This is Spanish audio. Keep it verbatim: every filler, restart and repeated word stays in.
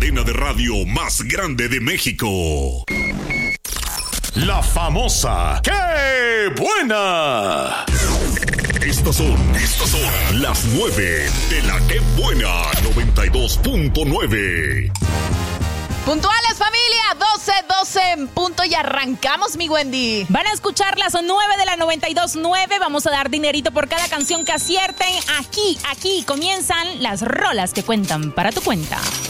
cadena de radio más grande de México. La famosa ¡Qué buena! Estas son, estas son las nueve de la ¡Qué buena! noventa y dos punto nueve. Puntuales, familia, doce, doce en punto y arrancamos, mi Wendy. Van a escuchar las nueve de la noventa y dos punto nueve. Vamos a dar dinerito por cada canción que acierten. Aquí, aquí comienzan las rolas que cuentan para tu cuenta.